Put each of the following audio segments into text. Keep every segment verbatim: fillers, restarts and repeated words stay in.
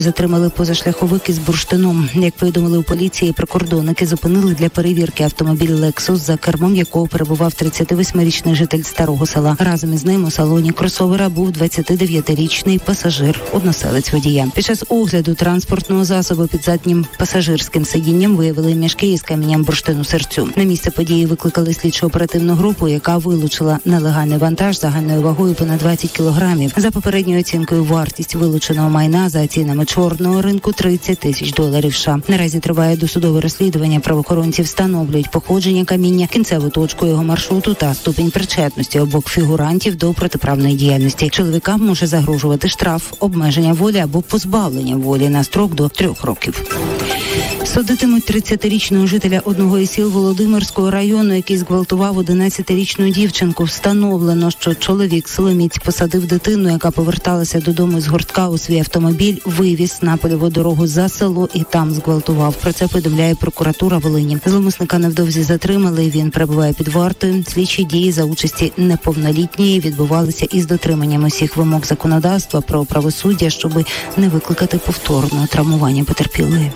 Затримали позашляховик із бурштином. Як повідомили у поліції, прикордонники зупинили для перевірки автомобіль «Лексус», за кермом якого перебував тридцятивосьмирічний житель Старого Села. Разом із ним у салоні кросовера був двадцятидев'ятирічний пасажир, односелець водія. Під час огляду транспортного засобу під заднім пасажирським сидінням виявили мішки із камінням бурштину-сирцю. На місце події викликали слідчо-оперативну групу, яка вилучила нелегальний вантаж загальною вагою понад двадцять кілограмів. За попередньою оцінкою, вартість вилученого майна за цінами чорного ринку тридцять тисяч доларів США. Наразі триває досудове розслідування. Правоохоронці встановлюють походження каміння, кінцеву точку його маршруту та ступінь причетності обох фігурантів до протиправної діяльності. Чоловікам може загрожувати штраф, обмеження волі або позбавлення волі на строк до трьох років. Судитимуть тридцятирічного жителя одного із сіл Володимирського району, який зґвалтував одинадцятирічну дівчинку. Встановлено, що чоловік силоміць посадив дитину, яка поверталася додому з гуртка у свій автомобіль, вивіз на польову дорогу за село і там зґвалтував. Про це повідомляє прокуратура Волині. Зловмисника невдовзі затримали, він перебуває під вартою. Слідчі дії за участі неповнолітньої відбувалися із дотриманням усіх вимог законодавства про правосуддя, щоб не викликати повторного травмування потерпілої.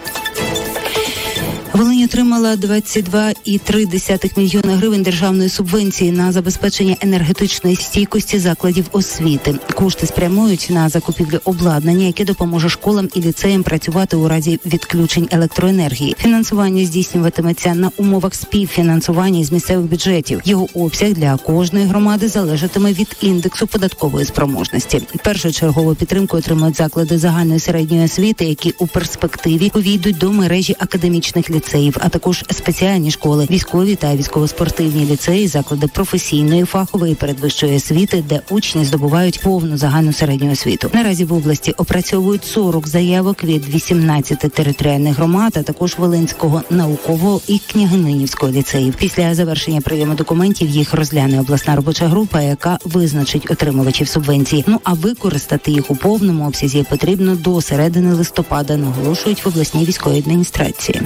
Волинь отримала двадцять два цілих три десятих мільйона гривень державної субвенції на забезпечення енергетичної стійкості закладів освіти. Кошти спрямують на закупівлю обладнання, яке допоможе школам і ліцеям працювати у разі відключень електроенергії. Фінансування здійснюватиметься на умовах співфінансування з місцевих бюджетів. Його обсяг для кожної громади залежатиме від індексу податкової спроможності. Першочергову підтримку отримують заклади загальної середньої освіти, які у перспективі увійдуть до мережі академічних ліцеїв. а також спеціальні школи, військові та військово-спортивні ліцеї, заклади професійної, фахової, передвищої освіти, де учні здобувають повну загальну середню освіту. Наразі в області опрацьовують сорок заявок від вісімнадцяти територіальних громад, а також Волинського наукового і Княгининівського ліцеїв. Після завершення прийому документів їх розгляне обласна робоча група, яка визначить отримувачів субвенції. Ну а використати їх у повному обсязі потрібно до середини листопада, наголошують в обласній військовій адміністрації.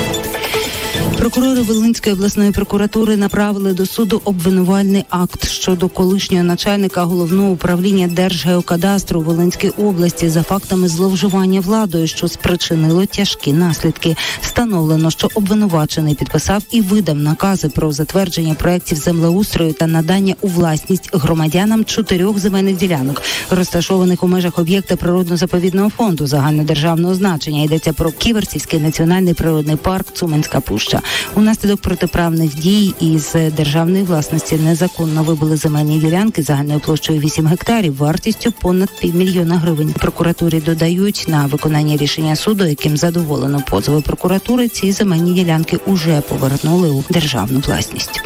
Прокурори Волинської обласної прокуратури направили до суду обвинувальний акт щодо колишнього начальника головного управління Держгеокадастру Волинської області за фактами зловживання владою, що спричинило тяжкі наслідки. Встановлено, що обвинувачений підписав і видав накази про затвердження проєктів землеустрою та надання у власність громадянам чотирьох земельних ділянок, розташованих у межах об'єкта природно-заповідного фонду загальнодержавного значення. Йдеться про Ківерцівський національний природний парк Цуменська Пуща. Унаслідок протиправних дій із державної власності незаконно вибили земельні ділянки загальною площею вісім гектарів, вартістю понад півмільйона гривень. Прокуратурі додають, на виконання рішення суду, яким задоволено позови прокуратури, ці земельні ділянки уже повернули у державну власність.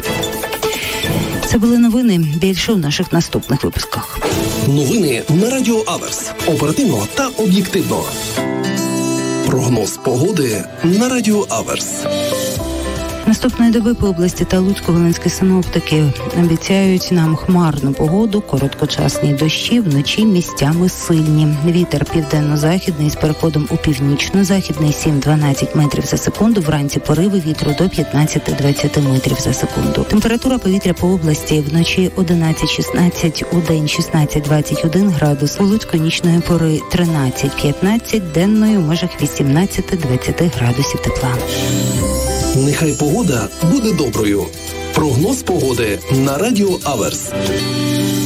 Це були новини. Більше у наших наступних випусках. Новини на Радіо Аверс. Оперативно та об'єктивно. Прогноз погоди на Радіо Аверс. Наступної доби по області та Луцько-Волинські синоптики обіцяють нам хмарну погоду, короткочасні дощі, вночі місцями сильні. Вітер південно-західний з переходом у північно-західний сім-дванадцять метрів за секунду, вранці пориви вітру до п'ятнадцять-двадцять метрів за секунду. Температура повітря по області вночі одинадцять-шістнадцять, у день шістнадцять-двадцять один градус, у Луцьку нічної пори тринадцять-п'ятнадцять, денною в межах вісімнадцять-двадцять градусів тепла. Нехай погода буде доброю. Прогноз погоди на Радіо Аверс.